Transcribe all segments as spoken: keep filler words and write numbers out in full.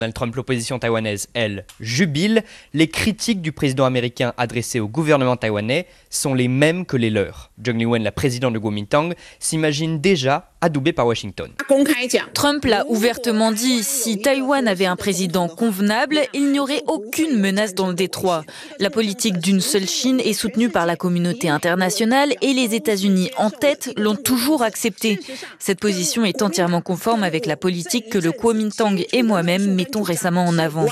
Donald Trump, l'opposition taïwanaise, elle, jubile. Les critiques du président américain adressées au gouvernement taïwanais sont les mêmes que les leurs. Zheng Liwen, la présidente de Kuomintang, s'imagine déjà adoubée par Washington. Trump l'a ouvertement dit, si Taïwan avait un président convenable, il n'y aurait aucune menace dans le détroit. La politique d'une seule Chine est soutenue par la communauté internationale et les États-Unis en tête l'ont toujours acceptée. Cette position est entièrement conforme avec la politique que le Kuomintang et moi-même mettons récemment en avant.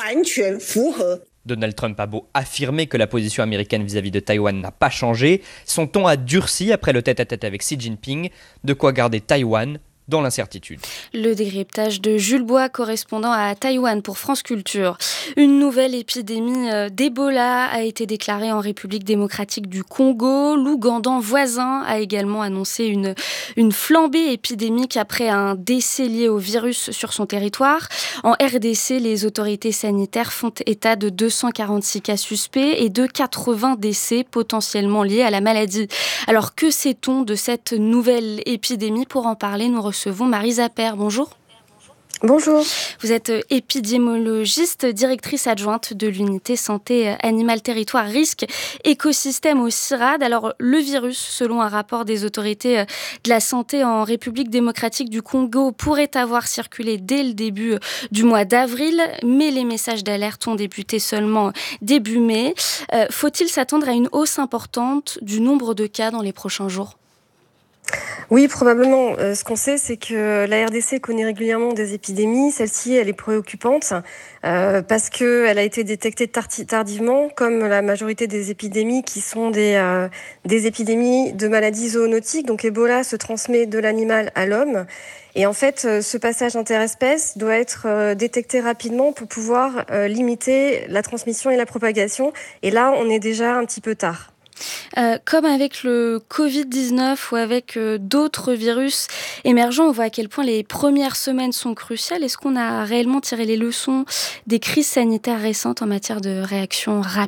Donald Trump a beau affirmer que la position américaine vis-à-vis de Taïwan n'a pas changé, son ton a durci après le tête-à-tête avec Xi Jinping, de quoi garder Taïwan dans l'incertitude. Le décryptage de Jules Bois, correspondant à Taïwan pour France Culture. Une nouvelle épidémie d'Ebola a été déclarée en République démocratique du Congo. L'Ouganda voisin a également annoncé une, une flambée épidémique après un décès lié au virus sur son territoire. En R D C, les autorités sanitaires font état de deux cent quarante-six cas suspects et de quatre-vingts décès potentiellement liés à la maladie. Alors que sait-on de cette nouvelle épidémie? Pour en parler, nous recevons Recevons Marie Zapper. Bonjour. Bonjour. Vous êtes épidémiologiste, directrice adjointe de l'unité santé animal territoire risque écosystème au CIRAD. Alors, le virus, selon un rapport des autorités de la santé en République démocratique du Congo, pourrait avoir circulé dès le début du mois d'avril, mais les messages d'alerte ont débuté seulement début mai. Euh, faut-il s'attendre à une hausse importante du nombre de cas dans les prochains jours ? Oui, probablement. Euh, ce qu'on sait, c'est que la R D C connaît régulièrement des épidémies. Celle-ci, elle est préoccupante euh, parce qu'elle a été détectée tardi- tardivement, comme la majorité des épidémies qui sont des, euh, des épidémies de maladies zoonotiques. Donc Ebola se transmet de l'animal à l'homme. Et en fait, ce passage interespèce doit être euh, détecté rapidement pour pouvoir euh, limiter la transmission et la propagation. Et là, on est déjà un petit peu tard. Euh, comme avec le covid dix-neuf ou avec euh, d'autres virus émergents, on voit à quel point les premières semaines sont cruciales. Est-ce qu'on a réellement tiré les leçons des crises sanitaires récentes en matière de réaction rapide ?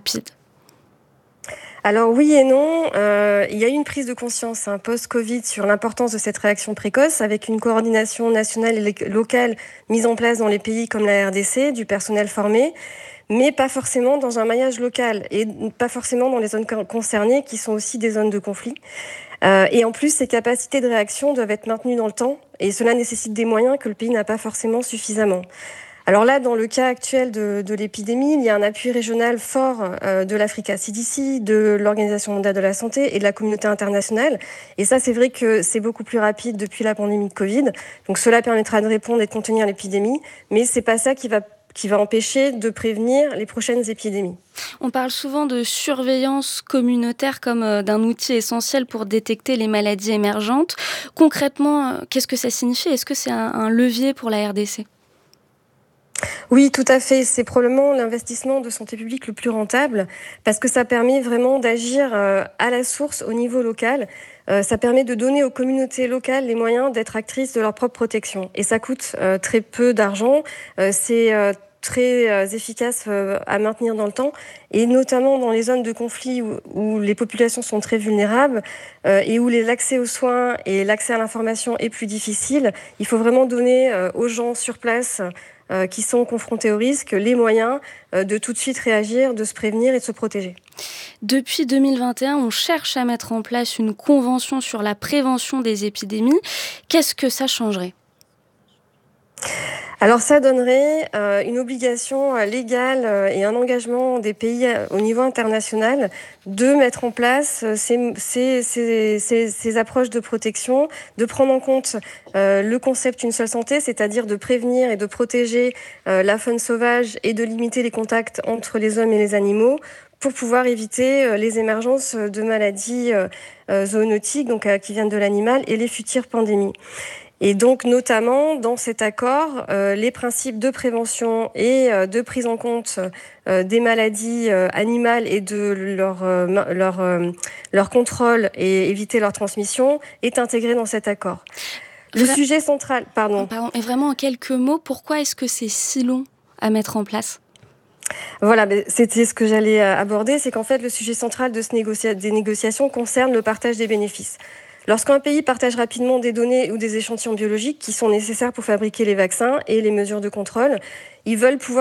Alors oui et non, euh, il y a eu une prise de conscience hein, post-Covid sur l'importance de cette réaction précoce avec une coordination nationale et locale mise en place dans les pays comme la R D C, du personnel formé, mais pas forcément dans un maillage local et pas forcément dans les zones concernées qui sont aussi des zones de conflit. Euh, et en plus, ces capacités de réaction doivent être maintenues dans le temps et cela nécessite des moyens que le pays n'a pas forcément suffisamment. Alors là, dans le cas actuel de, de l'épidémie, il y a un appui régional fort euh, de l'Africa C D C, de l'Organisation mondiale de la santé et de la communauté internationale. Et ça, c'est vrai que c'est beaucoup plus rapide depuis la pandémie de Covid. Donc cela permettra de répondre et de contenir l'épidémie, mais c'est pas ça qui va qui va empêcher de prévenir les prochaines épidémies. On parle souvent de surveillance communautaire comme euh, d'un outil essentiel pour détecter les maladies émergentes. Concrètement, euh, qu'est-ce que ça signifie ? Est-ce que c'est un, un levier pour la R D C ? Oui, tout à fait. C'est probablement l'investissement de santé publique le plus rentable parce que ça permet vraiment d'agir euh, à la source au niveau local. Euh, ça permet de donner aux communautés locales les moyens d'être actrices de leur propre protection. Et ça coûte euh, très peu d'argent. Euh, c'est euh, très euh, efficace euh, à maintenir dans le temps, et notamment dans les zones de conflit où, où les populations sont très vulnérables euh, et où l'accès aux soins et l'accès à l'information est plus difficile. Il faut vraiment donner euh, aux gens sur place euh, qui sont confrontés au risque les moyens euh, de tout de suite réagir, de se prévenir et de se protéger. Depuis deux mille vingt et un, on cherche à mettre en place une convention sur la prévention des épidémies. Qu'est-ce que ça changerait ? Alors ça donnerait euh, une obligation euh, légale euh, et un engagement des pays euh, au niveau international de mettre en place euh, ces, ces, ces, ces, ces approches de protection, de prendre en compte euh, le concept d'une seule santé, c'est-à-dire de prévenir et de protéger euh, la faune sauvage et de limiter les contacts entre les hommes et les animaux pour pouvoir éviter euh, les émergences de maladies euh, euh, zoonotiques donc, euh, qui viennent de l'animal et les futures pandémies. Et donc, notamment, dans cet accord, euh, les principes de prévention et euh, de prise en compte euh, des maladies euh, animales et de leur, euh, leur, euh, leur contrôle et éviter leur transmission est intégré dans cet accord. Le Vra- sujet central... Pardon. Pardon. Et vraiment, en quelques mots, pourquoi est-ce que c'est si long à mettre en place ? Voilà, c'était ce que j'allais aborder, c'est qu'en fait, le sujet central de ce négocia- des négociations concerne le partage des bénéfices. Lorsqu'un pays partage rapidement des données ou des échantillons biologiques qui sont nécessaires pour fabriquer les vaccins et les mesures de contrôle, Ils veulent pouvoir